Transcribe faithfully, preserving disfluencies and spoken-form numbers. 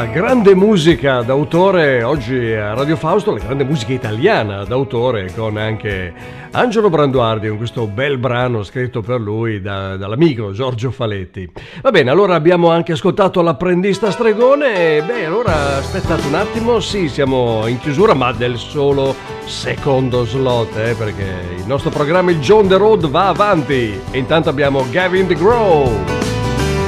la grande musica d'autore oggi a Radio Fausto, la grande musica italiana d'autore con anche Angelo Branduardi con questo bel brano scritto per lui da, dall'amico Giorgio Faletti. Va bene, allora abbiamo anche ascoltato L'apprendista stregone e beh, allora aspettate un attimo, sì, siamo in chiusura ma del solo secondo slot, eh, perché il nostro programma il John the Road va avanti e intanto abbiamo Gavin DeGraw.